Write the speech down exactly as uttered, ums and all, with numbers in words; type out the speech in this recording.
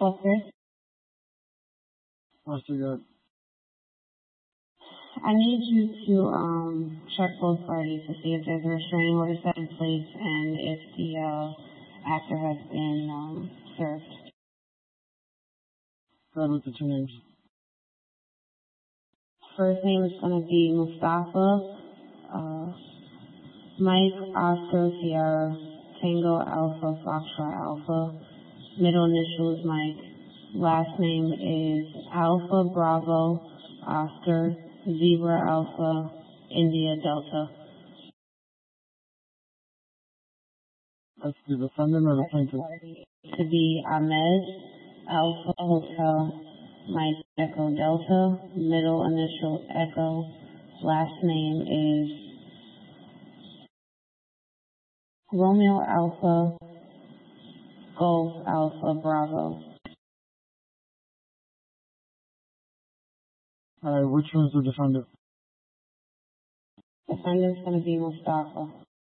Okay. What's the good? I need you to um check both parties to see if there's a restraining order set in place and if the uh, actor has been um, served. Go ahead with the two names. First name is going to be Mustafa, uh, Mike Oscar Sierra, Tango Alpha Foxtrot Alpha. Middle initial is Mike. Last name is Alpha Bravo Oscar Zebra Alpha India Delta. That's the defendant or the plaintiff? To be Ahmed Alpha Hotel Mike Echo Delta. Middle initial Echo. Last name is Romeo Alpha Golf Alpha Bravo. All right, which one's the defendant? Defendant's going to be Mustafa.